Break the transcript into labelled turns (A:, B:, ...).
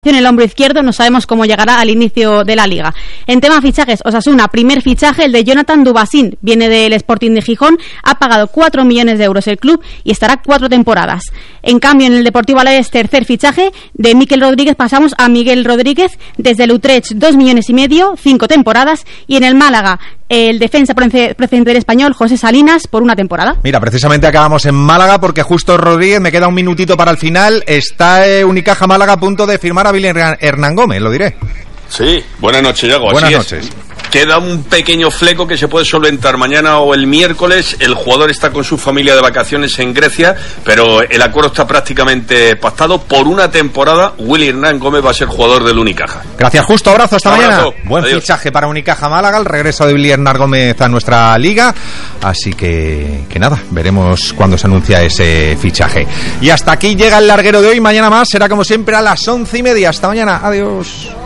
A: En el hombro izquierdo, no sabemos cómo llegará al inicio de la liga. En tema fichajes, Osasuna, primer fichaje, el de Jonathan Dubasín, viene del Sporting de Gijón, ha pagado 4 millones de euros el club y estará 4 temporadas. En cambio, en el Deportivo Alavés, tercer fichaje, de Mikel Rodríguez pasamos a Miguel Rodríguez, desde el Utrecht 2,5 millones, 5 temporadas, y en el Málaga, el defensa procedente del Español, José Salinas, por 1 temporada.
B: Mira, precisamente acabamos en Málaga porque justo Rodríguez, me queda un minutito para el final, está Unicaja Málaga a punto de firmar a Willian Hernán Gómez, lo diré.
C: Sí, buenas noches, Iago.
B: Buenas noches.
C: Queda un pequeño fleco que se puede solventar mañana o el miércoles. El jugador está con su familia de vacaciones en Grecia, pero el acuerdo está prácticamente pactado. Por 1 temporada, Willy Hernán Gómez va a ser jugador del Unicaja.
B: Gracias, Justo. Abrazo, hasta mañana. Buen
C: Adiós.
B: fichaje para Unicaja Málaga, el regreso de Willy Hernán Gómez a nuestra liga. Así que nada, veremos cuándo se anuncia ese fichaje. Y hasta aquí llega el larguero de hoy. Mañana más será como siempre a las 11:30. Hasta mañana. Adiós.